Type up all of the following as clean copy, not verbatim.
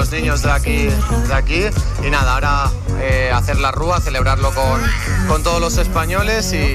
los niños de aquí. Y nada, ahora hacer la rúa, celebrarlo con todos los españoles y...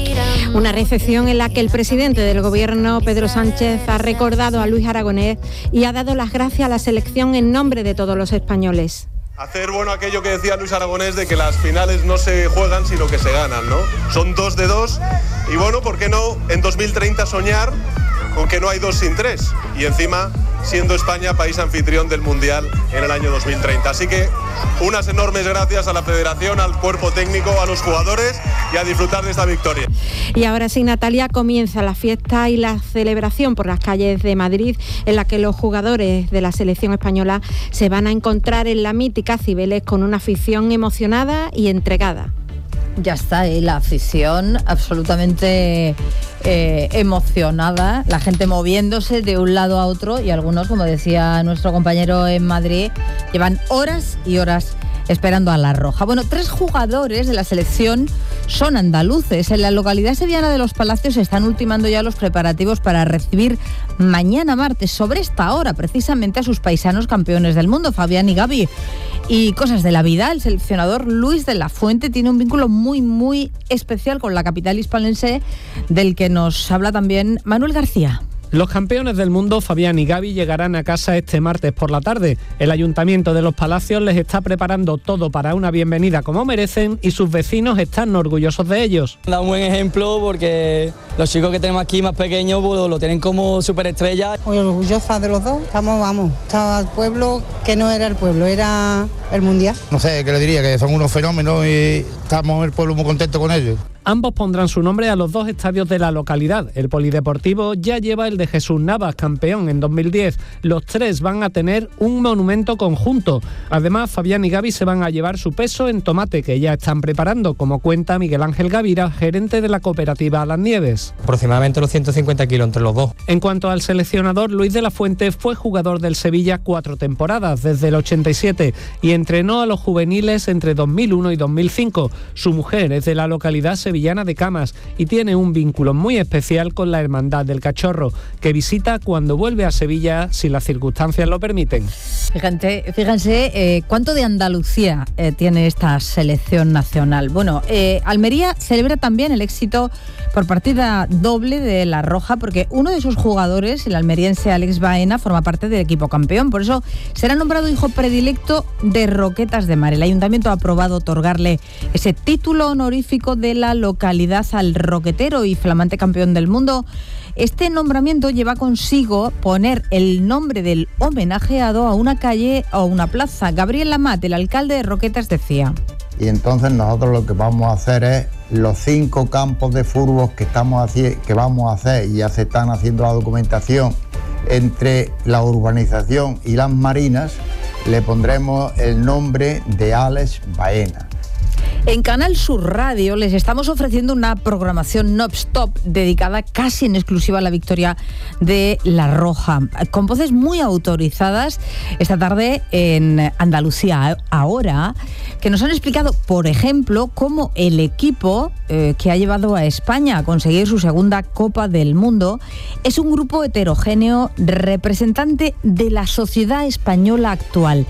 Una recepción en la que el presidente del gobierno, Pedro Sánchez, ha recordado a Luis Aragonés y ha dado las gracias a la selección en nombre de todos los españoles. Hacer bueno aquello que decía Luis Aragonés de que las finales no se juegan sino que se ganan, ¿no? Son 2 de 2 y bueno, ¿por qué no en 2030 soñar con que no hay 2 sin 3? Y encima siendo España país anfitrión del Mundial en el año 2030. Así que unas enormes gracias a la Federación, al cuerpo técnico, a los jugadores y a disfrutar de esta victoria. Y ahora sí, Natalia, comienza la fiesta y la celebración por las calles de Madrid, en la que los jugadores de la selección española se van a encontrar en la mítica Cibeles con una afición emocionada y entregada. Ya está, la afición absolutamente emocionada, la gente moviéndose de un lado a otro y algunos, como decía nuestro compañero en Madrid, llevan horas y horas esperando a La Roja. Bueno, 3 jugadores de la selección son andaluces. En la localidad sevillana de Los Palacios se están ultimando ya los preparativos para recibir mañana martes, sobre esta hora, precisamente a sus paisanos campeones del mundo, Fabián y Gavi. Y cosas de la vida, el seleccionador Luis de la Fuente tiene un vínculo muy, muy especial con la capital hispalense, del que nos habla también Manuel García. Los campeones del mundo, Fabián y Gavi, llegarán a casa este martes por la tarde. El Ayuntamiento de Los Palacios les está preparando todo para una bienvenida como merecen y sus vecinos están orgullosos de ellos. Da un buen ejemplo porque los chicos que tenemos aquí más pequeños pues, lo tienen como superestrellas. Muy orgullosa de los dos. Estaba el pueblo que no era el pueblo, era el mundial. No sé, ¿qué le diría? Que son unos fenómenos y estamos el pueblo muy contento con ellos. Ambos pondrán su nombre a los 2 estadios de la localidad. El polideportivo ya lleva el de Jesús Navas, campeón en 2010. Los 3 van a tener un monumento conjunto. Además, Fabián y Gavi se van a llevar su peso en tomate, que ya están preparando, como cuenta Miguel Ángel Gavira, gerente de la cooperativa Las Nieves. Aproximadamente los 150 kilos entre los 2. En cuanto al seleccionador, Luis de la Fuente fue jugador del Sevilla 4 temporadas, desde el 87, y entrenó a los juveniles entre 2001 y 2005. Su mujer es de la localidad sevillana de Camas y tiene un vínculo muy especial con la Hermandad del Cachorro, que visita cuando vuelve a Sevilla si las circunstancias lo permiten. Fíjense cuánto de Andalucía tiene esta selección nacional. Bueno, Almería celebra también el éxito por partida doble de La Roja, porque uno de sus jugadores, el almeriense Alex Baena, forma parte del equipo campeón. Por eso será nombrado hijo predilecto de Roquetas de Mar. El Ayuntamiento ha aprobado otorgarle ese título honorífico de la localidad al roquetero y flamante campeón del mundo. Este nombramiento lleva consigo poner el nombre del homenajeado a una calle o a una plaza. Gabriel Lamat, el alcalde de Roquetas, decía: Y entonces nosotros lo que vamos a hacer es los 5 campos de fútbol que vamos a hacer, y ya se están haciendo la documentación entre la urbanización y las marinas, le pondremos el nombre de Alex Baena. En Canal Sur Radio les estamos ofreciendo una programación non-stop dedicada casi en exclusiva a la victoria de La Roja, con voces muy autorizadas esta tarde en Andalucía Ahora, que nos han explicado, por ejemplo, cómo el equipo que ha llevado a España a conseguir su segunda Copa del Mundo es un grupo heterogéneo representante de la sociedad española actual.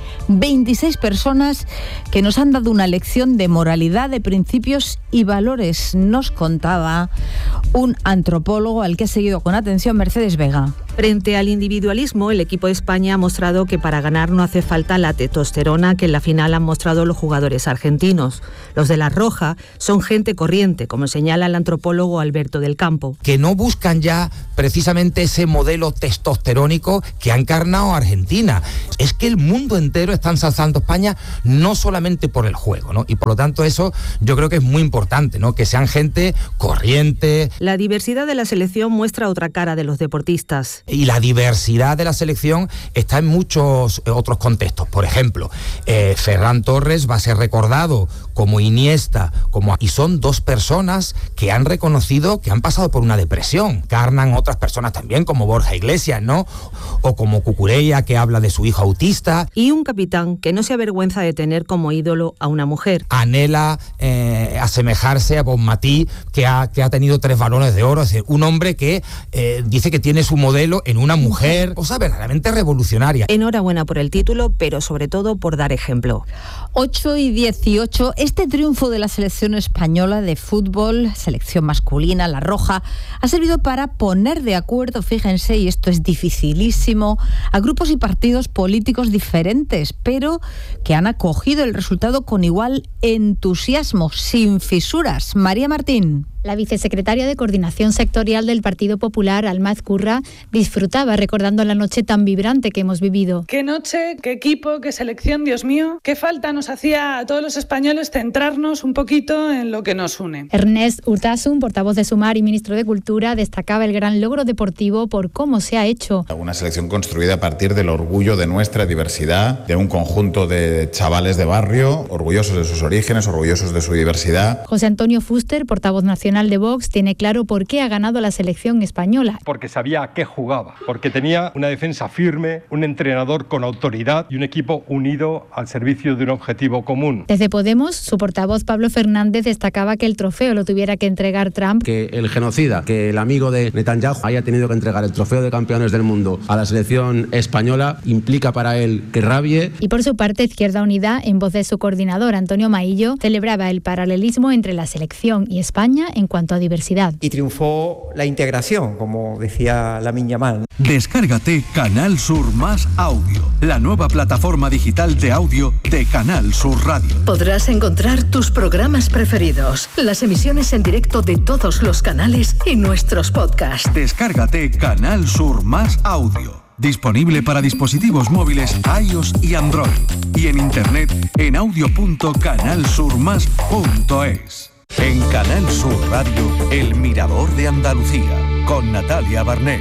26 personas que nos han dado una lección de moralidad, de principios y valores, nos contaba un antropólogo al que ha seguido con atención Mercedes Vega. Frente al individualismo, el equipo de España ha mostrado que para ganar no hace falta la testosterona que en la final han mostrado los jugadores argentinos. Los de La Roja son gente corriente, como señala el antropólogo Alberto del Campo. Que no buscan ya precisamente ese modelo testosterónico que ha encarnado Argentina. Es que el mundo entero está ensalzando España no solamente por el juego, ¿no? Y por lo tanto eso yo creo que es muy importante, ¿no? Que sean gente corriente. La diversidad de la selección muestra otra cara de los deportistas. Y la diversidad de la selección está en muchos otros contextos. Por ejemplo, Ferran Torres va a ser recordado como Iniesta, y son dos personas que han reconocido que han pasado por una depresión. Encarnan otras personas también, como Borja Iglesias, ¿no? O como Cucurella, que habla de su hijo autista. Y un capitán que no se avergüenza de tener como ídolo a una mujer. Anhela asemejarse a Bonmatí, que ha tenido 3 balones de oro. Es decir, un hombre que dice que tiene su modelo en una mujer, cosa verdaderamente revolucionaria. Enhorabuena por el título, pero sobre todo por dar ejemplo. 8:18, este triunfo de la selección española de fútbol, selección masculina, la roja, ha servido para poner de acuerdo, fíjense, y esto es dificilísimo, a grupos y partidos políticos diferentes, pero que han acogido el resultado con igual entusiasmo, sin fisuras. María Martín. La vicesecretaria de Coordinación Sectorial del Partido Popular, Alma Ezcurra, disfrutaba recordando la noche tan vibrante que hemos vivido. Qué noche, qué equipo, qué selección, Dios mío. Qué falta nos hacía a todos los españoles centrarnos un poquito en lo que nos une. Ernest Urtasun, portavoz de Sumar y ministro de Cultura, destacaba el gran logro deportivo por cómo se ha hecho. Una selección construida a partir del orgullo de nuestra diversidad, de un conjunto de chavales de barrio, orgullosos de sus orígenes, orgullosos de su diversidad. José Antonio Fuster, portavoz nacional de Vox, tiene claro por qué ha ganado la selección española. Porque sabía a qué jugaba, porque tenía una defensa firme, un entrenador con autoridad y un equipo unido al servicio de un objetivo común. Desde Podemos, su portavoz Pablo Fernández destacaba que el trofeo lo tuviera que entregar Trump. Que el genocida, que el amigo de Netanyahu haya tenido que entregar el trofeo de campeones del mundo a la selección española implica para él que rabie. Y por su parte, Izquierda Unida, en voz de su coordinador Antonio Maillo, celebraba el paralelismo entre la selección y España en cuanto a diversidad. Y triunfó la integración, como decía Lamine Yamal. Descárgate Canal Sur Más Audio, la nueva plataforma digital de audio de Canal Sur Radio. Podrás encontrar tus programas preferidos, las emisiones en directo de todos los canales y nuestros podcasts. Descárgate Canal Sur Más Audio. Disponible para dispositivos móviles iOS y Android. Y en internet en audio.canalsurmas.es. En Canal Sur Radio, El Mirador de Andalucía, con Natalia Barnés.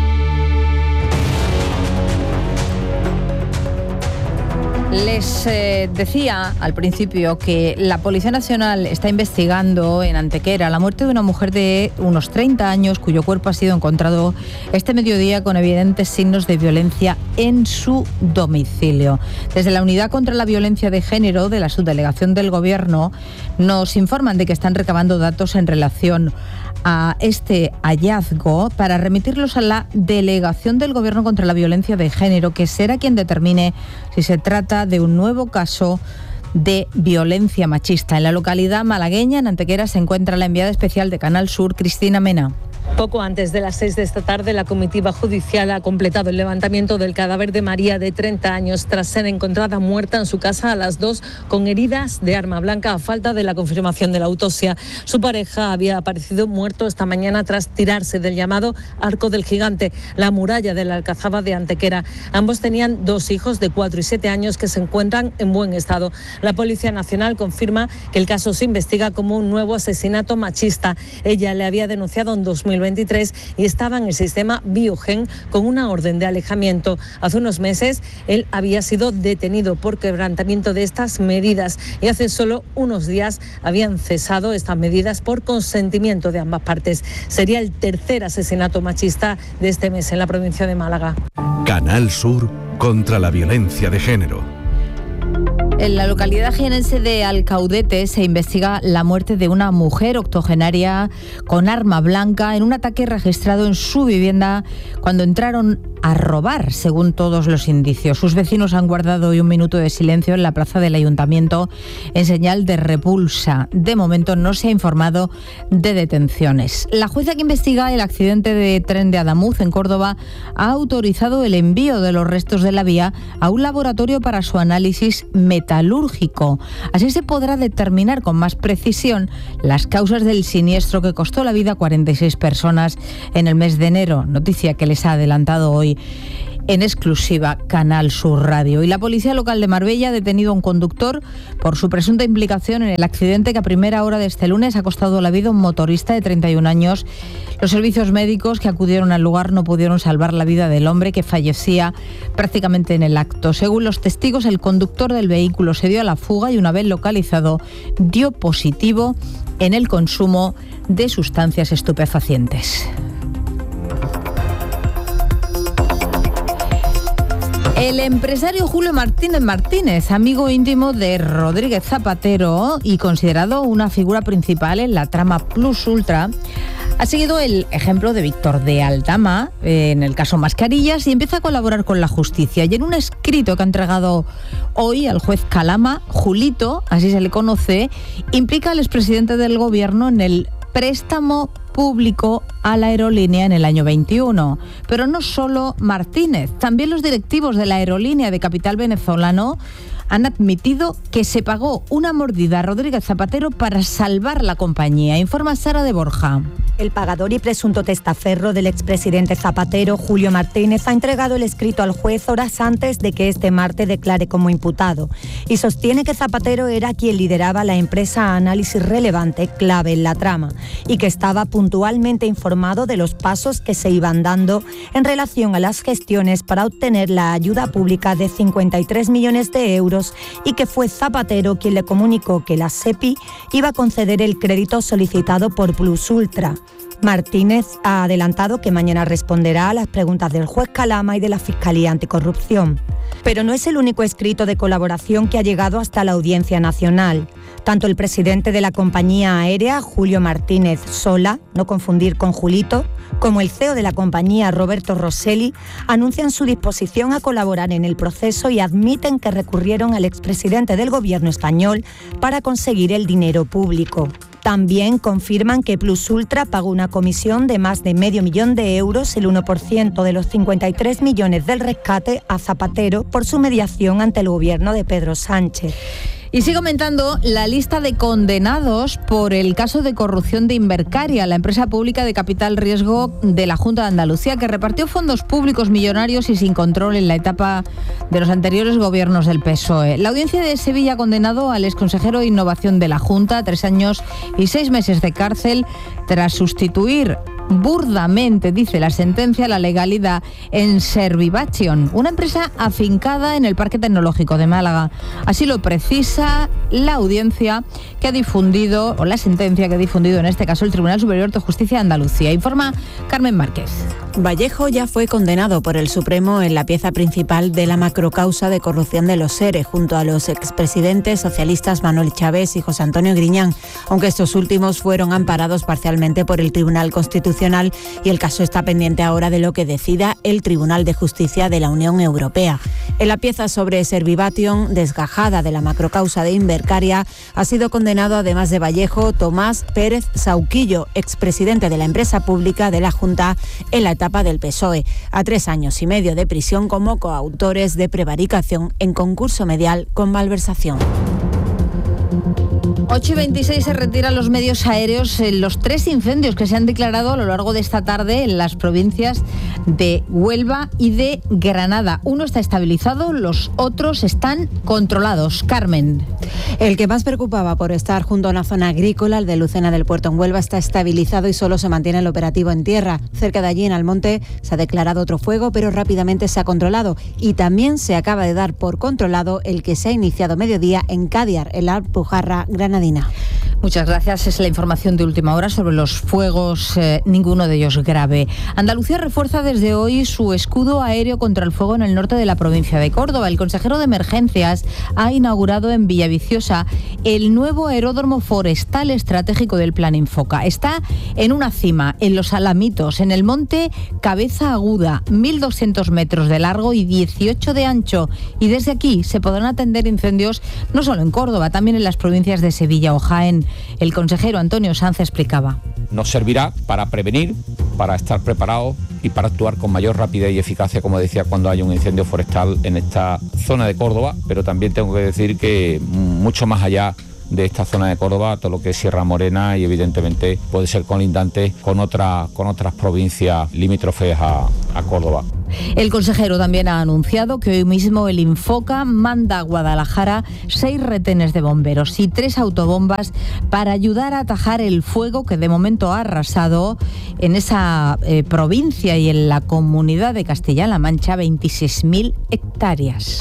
Les decía al principio que la Policía Nacional está investigando en Antequera la muerte de una mujer de unos 30 años cuyo cuerpo ha sido encontrado este mediodía con evidentes signos de violencia en su domicilio. Desde la Unidad contra la Violencia de Género de la Subdelegación del Gobierno nos informan de que están recabando datos en relación a este hallazgo para remitirlos a la Delegación del Gobierno contra la Violencia de Género, que será quien determine si se trata de un nuevo caso de violencia machista. En la localidad malagueña, en Antequera, se encuentra la enviada especial de Canal Sur, Cristina Mena. Poco antes de las 6 de esta tarde, la comitiva judicial ha completado el levantamiento del cadáver de María, de 30 años, tras ser encontrada muerta en su casa a las 2 con heridas de arma blanca a falta de la confirmación de la autopsia. Su pareja había aparecido muerto esta mañana tras tirarse del llamado Arco del Gigante, la muralla de la Alcazaba de Antequera. Ambos tenían 2 hijos de 4 y 7 años que se encuentran en buen estado. La Policía Nacional confirma que el caso se investiga como un nuevo asesinato machista. Ella le había denunciado en 2023 y estaba en el sistema Biogen con una orden de alejamiento. Hace unos meses él había sido detenido por quebrantamiento de estas medidas y hace solo unos días habían cesado estas medidas por consentimiento de ambas partes. Sería el tercer asesinato machista de este mes en la provincia de Málaga. Canal Sur contra la violencia de género. En la localidad jienense de Alcaudete se investiga la muerte de una mujer octogenaria con arma blanca en un ataque registrado en su vivienda cuando entraron a robar, según todos los indicios. Sus vecinos han guardado hoy un minuto de silencio en la plaza del ayuntamiento en señal de repulsa. De momento no se ha informado de detenciones. La jueza que investiga el accidente de tren de Adamuz en Córdoba ha autorizado el envío de los restos de la vía a un laboratorio para su análisis metalúrgico. Así se podrá determinar con más precisión las causas del siniestro que costó la vida a 46 personas en el mes de enero, noticia que les ha adelantado hoy en exclusiva Canal Sur Radio. Y la policía local de Marbella ha detenido a un conductor por su presunta implicación en el accidente que a primera hora de este lunes ha costado la vida a un motorista de 31 años. Los servicios médicos que acudieron al lugar no pudieron salvar la vida del hombre, que fallecía prácticamente en el acto. Según los testigos, el conductor del vehículo se dio a la fuga y una vez localizado dio positivo en el consumo de sustancias estupefacientes. El empresario Julio Martínez, amigo íntimo de Rodríguez Zapatero y considerado una figura principal en la trama Plus Ultra, ha seguido el ejemplo de Víctor de Aldama en el caso Mascarillas y empieza a colaborar con la justicia. Y en un escrito que ha entregado hoy al juez Calama, Julito, así se le conoce, implica al expresidente del gobierno en el préstamo público a la aerolínea en el año 21. Pero no solo Martínez, también los directivos de la aerolínea de capital venezolano han admitido que se pagó una mordida a Rodríguez Zapatero para salvar la compañía. Informa Sara de Borja. El pagador y presunto testaferro del expresidente Zapatero, Julio Martínez, ha entregado el escrito al juez horas antes de que este martes declare como imputado y sostiene que Zapatero era quien lideraba la empresa Análisis Relevante, clave en la trama, y que estaba puntualmente informado de los pasos que se iban dando en relación a las gestiones para obtener la ayuda pública de 53 millones de euros y que fue Zapatero quien le comunicó que la SEPI iba a conceder el crédito solicitado por Plus Ultra. Martínez ha adelantado que mañana responderá a las preguntas del juez Calama y de la Fiscalía Anticorrupción. Pero no es el único escrito de colaboración que ha llegado hasta la Audiencia Nacional. Tanto el presidente de la compañía aérea, Julio Martínez Sola, no confundir con Julito, como el CEO de la compañía, Roberto Rosselli, anuncian su disposición a colaborar en el proceso y admiten que recurrieron al expresidente del gobierno español para conseguir el dinero público. También confirman que Plus Ultra pagó una comisión de más de $500,000 de euros, el 1% de los 53 millones del rescate, a Zapatero por su mediación ante el gobierno de Pedro Sánchez. Y sigue aumentando la lista de condenados por el caso de corrupción de Invercaria, la empresa pública de capital riesgo de la Junta de Andalucía, que repartió fondos públicos millonarios y sin control en la etapa de los anteriores gobiernos del PSOE. La Audiencia de Sevilla ha condenado al exconsejero de Innovación de la Junta a 3 años y 6 meses de cárcel tras sustituir burdamente, dice la sentencia, la legalidad en Servivation, una empresa afincada en el Parque Tecnológico de Málaga. Así lo precisa la audiencia que ha difundido, o la sentencia que ha difundido en este caso el Tribunal Superior de Justicia de Andalucía. Informa Carmen Márquez. Vallejo ya fue condenado por el Supremo en la pieza principal de la macrocausa de corrupción de los SERE, junto a los expresidentes socialistas Manuel Chávez y José Antonio Griñán, aunque estos últimos fueron amparados parcialmente por el Tribunal Constitucional y el caso está pendiente ahora de lo que decida el Tribunal de Justicia de la Unión Europea. En la pieza sobre Servivation, desgajada de la macrocausa de Invercaria, ha sido condenado, además de Vallejo, Tomás Pérez Sauquillo, expresidente de la empresa pública de la Junta en la etapa del PSOE, a 3 años y medio de prisión como coautores de prevaricación en concurso medial con malversación. 8:26 se retiran los medios aéreos en los 3 incendios que se han declarado a lo largo de esta tarde en las provincias de Huelva y de Granada. Uno está estabilizado, los otros están controlados. Carmen. El que más preocupaba por estar junto a una zona agrícola, el de Lucena del Puerto en Huelva, está estabilizado y solo se mantiene el operativo en tierra. Cerca de allí, en Almonte, se ha declarado otro fuego, pero rápidamente se ha controlado. Y también se acaba de dar por controlado el que se ha iniciado mediodía en Cádiar, en la Alpujarra granadina. Muchas gracias. Es la información de última hora sobre los fuegos, ninguno de ellos grave. Andalucía refuerza desde hoy su escudo aéreo contra el fuego en el norte de la provincia de Córdoba. El consejero de Emergencias ha inaugurado en Villaviciosa el nuevo aeródromo forestal estratégico del Plan Infoca. Está en una cima, en Los Alamitos, en el monte Cabeza Aguda, 1.200 metros de largo y 18 de ancho. Y desde aquí se podrán atender incendios no solo en Córdoba, también en las provincias de Sevilla o Jaén. El consejero Antonio Sanz explicaba. Nos servirá para prevenir, para estar preparados y para actuar con mayor rapidez y eficacia, como decía, cuando haya un incendio forestal en esta zona de Córdoba, pero también tengo que decir que mucho más allá de esta zona de Córdoba, todo lo que es Sierra Morena y evidentemente puede ser colindante con otras provincias limítrofes a Córdoba. El consejero también ha anunciado que hoy mismo el Infoca manda a Guadalajara 6 retenes de bomberos y 3 autobombas para ayudar a atajar el fuego que de momento ha arrasado en esa provincia y en la comunidad de Castilla-La Mancha 26.000 hectáreas.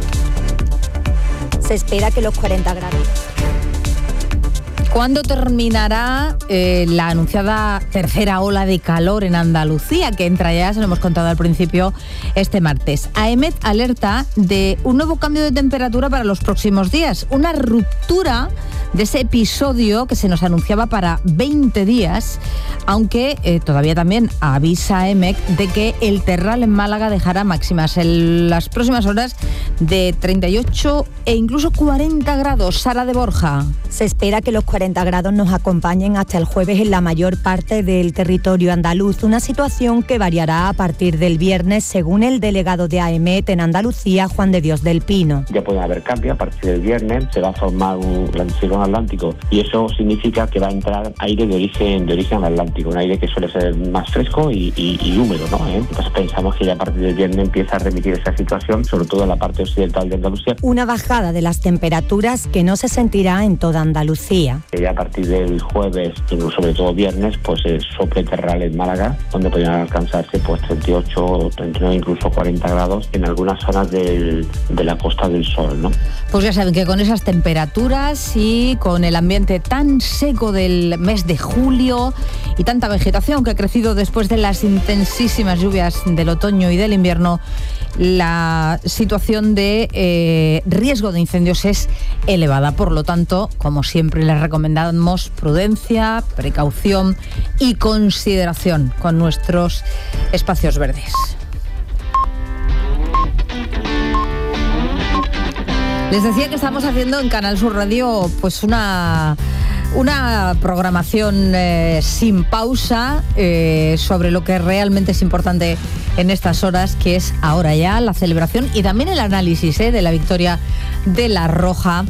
Se espera que los 40 grados... ¿Cuándo terminará la anunciada tercera ola de calor en Andalucía, que entra ya, se lo hemos contado al principio, este martes? AEMET alerta de un nuevo cambio de temperatura para los próximos días, una ruptura de ese episodio que se nos anunciaba para 20 días, aunque todavía también avisa AEMET de que el Terral en Málaga dejará máximas en las próximas horas de 38 e incluso 40 grados. Sara de Borja. Se espera que los 40 grados nos acompañen hasta el jueves en la mayor parte del territorio andaluz, una situación que variará a partir del viernes, según el delegado de AEMET en Andalucía, Juan de Dios del Pino. Ya puede haber cambio, a partir del viernes se va a formar un anticiclón atlántico y eso significa que va a entrar aire de origen atlántico, un aire que suele ser más fresco y húmedo, ¿no? Entonces pensamos que ya a partir del viernes empieza a remitir esa situación, sobre todo en la parte occidental de Andalucía. Una bajada de las temperaturas que no se sentirá en toda Andalucía. Ya a partir del jueves, sobre todo viernes, pues sople terral en Málaga, donde podrían alcanzarse pues 38, 39, incluso 40 grados en algunas zonas de la Costa del Sol, ¿no? Pues ya saben que con esas temperaturas y con el ambiente tan seco del mes de julio y tanta vegetación que ha crecido después de las intensísimas lluvias del otoño y del invierno, la situación de riesgo de incendios es elevada. Por lo tanto, como siempre, les recomendamos prudencia, precaución y consideración con nuestros espacios verdes. Les decía que estamos haciendo en Canal Sur Radio pues una programación sin pausa sobre lo que realmente es importante en estas horas, que es ahora ya la celebración y también el análisis de la victoria de La Roja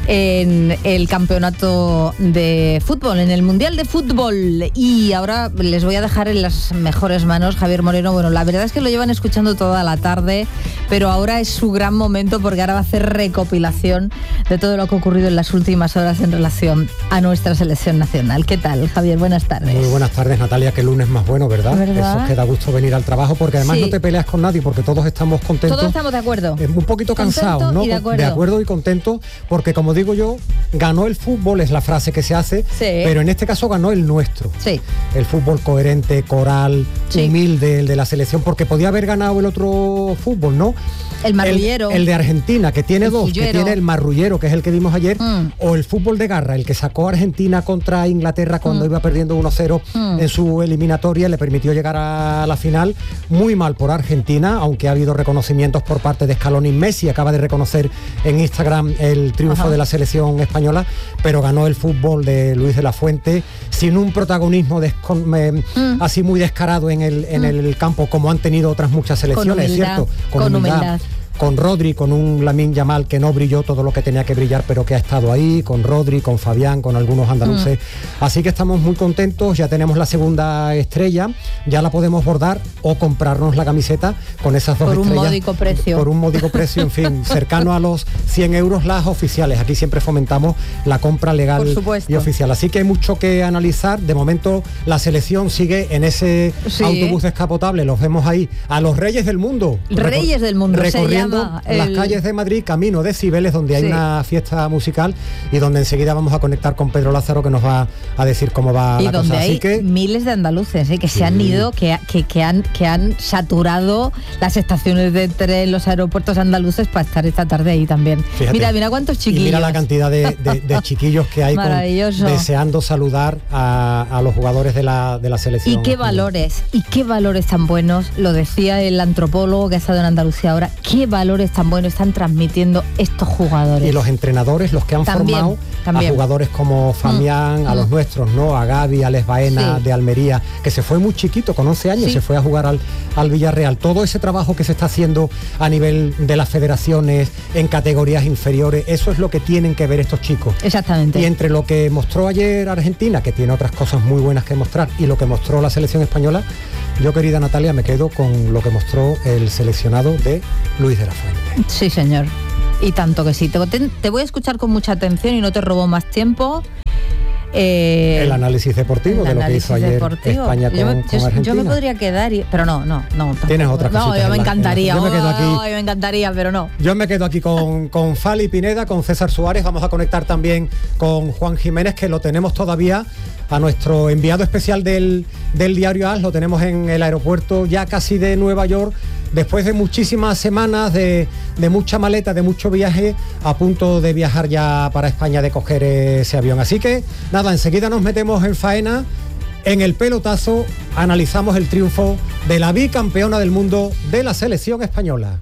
en el campeonato de fútbol, en el Mundial de Fútbol. Y ahora les voy a dejar en las mejores manos, Javier Moreno. Bueno, la verdad es que lo llevan escuchando toda la tarde, pero ahora es su gran momento porque ahora va a hacer recopilación de todo lo que ha ocurrido en las últimas horas en relación a nuestra selección nacional. ¿Qué tal, Javier? Buenas tardes. Muy buenas tardes, Natalia. Qué lunes más bueno, ¿verdad? Eso es que da gusto venir al trabajo porque además no te peleas con nadie porque todos estamos contentos. Todos estamos de acuerdo. Un poquito cansados, ¿no? De acuerdo y contentos porque, como digo yo, ganó el fútbol, es la frase que se hace, pero en este caso ganó el nuestro. Sí. El fútbol coherente, coral, humilde, el de la selección, porque podía haber ganado el otro fútbol, ¿no? El marrullero. El de Argentina, que tiene dos, fullero. que tiene el marrullero, que es el que vimos ayer, o el fútbol de garra, el que sacó a Argentina contra Inglaterra cuando iba perdiendo 1-0 en su eliminatoria, le permitió llegar a la final. Muy mal por Argentina, aunque ha habido reconocimientos por parte de Scaloni. Messi acaba de reconocer en Instagram el triunfo de la selección española, pero ganó el fútbol de Luis de la Fuente sin un protagonismo así muy descarado en el campo, como han tenido otras muchas selecciones, humildad, ¿cierto? Con humildad. Con Rodri, con un Lamine Yamal que no brilló todo lo que tenía que brillar, pero que ha estado ahí, con Rodri, con Fabián, con algunos andaluces. Así que estamos muy contentos, ya tenemos la segunda estrella, ya la podemos bordar o comprarnos la camiseta con esas dos estrellas. Por un módico precio. Por un módico precio, en fin, cercano a los 100 euros las oficiales. Aquí siempre fomentamos la compra legal y oficial. Así que hay mucho que analizar. De momento la selección sigue en ese autobús descapotable, los vemos ahí, a los Reyes del Mundo. Reyes del Mundo, recorriendo las calles de Madrid, camino de Cibeles, donde hay una fiesta musical y donde enseguida vamos a conectar con Pedro Lázaro, que nos va a decir cómo va la cosa. Y donde hay miles de andaluces que se han ido, que han saturado las estaciones de tren, los aeropuertos andaluces para estar esta tarde ahí también. Fíjate, mira cuántos chiquillos. Y mira la cantidad de chiquillos que hay deseando saludar a los jugadores de la selección. Y qué valores tan buenos, lo decía el antropólogo que ha estado en Andalucía ahora, qué valores tan buenos están transmitiendo estos jugadores. Y los entrenadores, los que han formado a jugadores como Fabián, a los nuestros, ¿no? A Gavi, a Les Baena de Almería, que se fue muy chiquito, con 11 años, se fue a jugar al Villarreal. Todo ese trabajo que se está haciendo a nivel de las federaciones, en categorías inferiores, eso es lo que tienen que ver estos chicos. Exactamente. Y entre lo que mostró ayer Argentina, que tiene otras cosas muy buenas que mostrar, y lo que mostró la selección española, yo, querida Natalia, me quedo con lo que mostró el seleccionado de Luis de la Fuente. Sí, señor. Y tanto que sí. Te voy a escuchar con mucha atención y no te robo más tiempo. El análisis deportivo de lo que hizo ayer España con Argentina. Yo me podría quedar, pero no. Tienes otra cosa. No, yo me encantaría. Yo me quedo aquí. Yo me encantaría, pero no. Yo me quedo aquí con Fali Pineda, con César Suárez. Vamos a conectar también con Juan Jiménez, que lo tenemos todavía, a nuestro enviado especial del diario AS. Lo tenemos en el aeropuerto ya casi de Nueva York, después de muchísimas semanas de mucha maleta, de mucho viaje, a punto de viajar ya para España, de coger ese avión. Así que nada, enseguida nos metemos en faena. En el pelotazo analizamos el triunfo de la bicampeona del mundo de la selección española.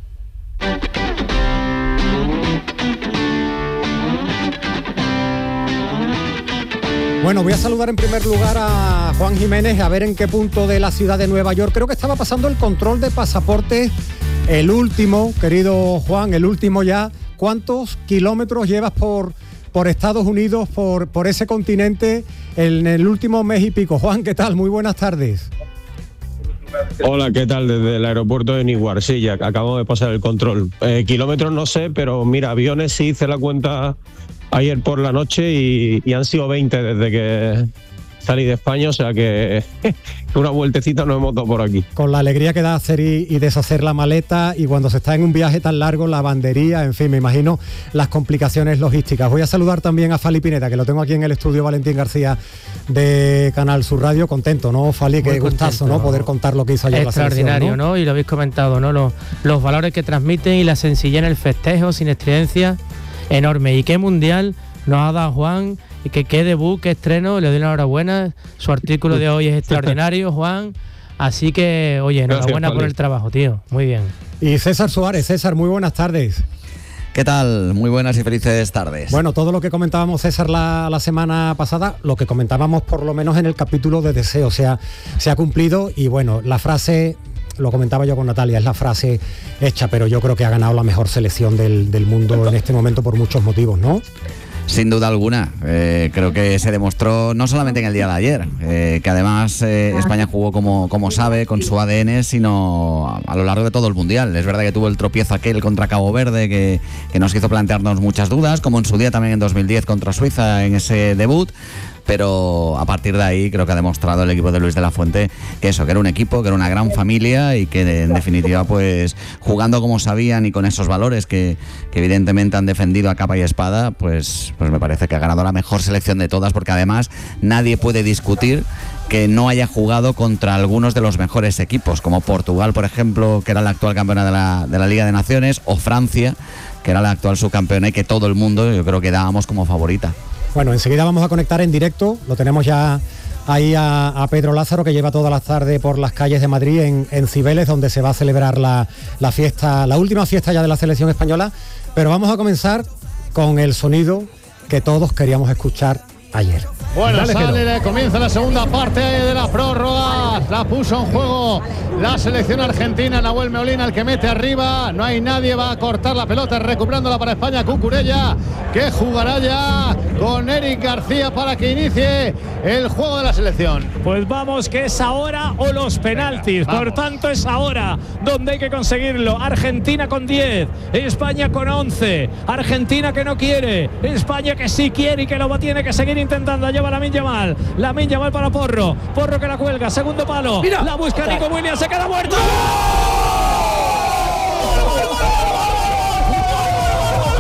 Bueno, voy a saludar en primer lugar a Juan Jiménez, a ver en qué punto de la ciudad de Nueva York. Creo que estaba pasando el control de pasaportes, el último, querido Juan, el último ya. ¿Cuántos kilómetros llevas por Estados Unidos, por ese continente, en el último mes y pico? Juan, ¿qué tal? Muy buenas tardes. Hola, ¿qué tal? Desde el aeropuerto de Newark, sí, ya acabo de pasar el control. Kilómetros no sé, pero mira, aviones sí hice la cuenta ayer por la noche y han sido 20 desde que salí de España, o sea que una vueltecita nos hemos dado por aquí. Con la alegría que da hacer y deshacer la maleta, y cuando se está en un viaje tan largo, la bandería, en fin, me imagino las complicaciones logísticas. Voy a saludar también a Fali Pineda, que lo tengo aquí en el estudio, Valentín García, de Canal Sur Radio. Contento, ¿no, Fali? Qué gustazo, ¿no? Poder contar lo que hizo ayer la selección. Extraordinario, ¿no? Y lo habéis comentado, ¿no? Los valores que transmiten y la sencillez en el festejo, sin estridencia, enorme. Y qué mundial nos ha dado Juan, y qué debut, qué estreno. Le doy la enhorabuena. Su artículo de hoy es extraordinario, Juan. Así que, oye, enhorabuena por el trabajo, tío. Muy bien. Y César Suárez. César, muy buenas tardes. ¿Qué tal? Muy buenas y felices tardes. Bueno, todo lo que comentábamos, César, la semana pasada, lo que comentábamos por lo menos en el capítulo de deseo, se ha cumplido. Y bueno, la frase, lo comentaba yo con Natalia, es la frase hecha, pero yo creo que ha ganado la mejor selección del mundo en este momento por muchos motivos, ¿no? Sin duda alguna, creo que se demostró no solamente en el día de ayer, que además España jugó como sabe, con su ADN, sino a lo largo de todo el Mundial. Es verdad que tuvo el tropiezo aquel contra Cabo Verde que nos hizo plantearnos muchas dudas, como en su día también en 2010 contra Suiza en ese debut. Pero a partir de ahí creo que ha demostrado el equipo de Luis de la Fuente que era un equipo, que era una gran familia, y que en definitiva, pues jugando como sabían y con esos valores que evidentemente han defendido a capa y espada, pues me parece que ha ganado la mejor selección de todas, porque además nadie puede discutir que no haya jugado contra algunos de los mejores equipos, como Portugal, por ejemplo, que era la actual campeona de la Liga de Naciones, o Francia, que era la actual subcampeona, y que todo el mundo, yo creo que dábamos como favorita. Bueno, enseguida vamos a conectar en directo, lo tenemos ya ahí a Pedro Lázaro, que lleva todas las tardes por las calles de Madrid, en Cibeles, donde se va a celebrar la fiesta, la última fiesta ya de la selección española. Pero vamos a comenzar con el sonido que todos queríamos escuchar ayer. Bueno, comienza la segunda parte de la prórroga. La puso en juego la selección argentina. Nahuel Molina, el que mete arriba. No hay nadie, va a cortar la pelota, recuperándola para España. Cucurella, que jugará ya con Eric García para que inicie el juego de la selección. Pues vamos, que es ahora o los penaltis. Vamos. Por tanto, es ahora donde hay que conseguirlo. Argentina con 10, España con 11. Argentina que no quiere, España que sí quiere y que lo tiene que seguir intentando. Lleva Lamine Yamal para Porro que la cuelga, segundo palo. Mira, la busca Nico Williams, se queda muerto. ¡Gol!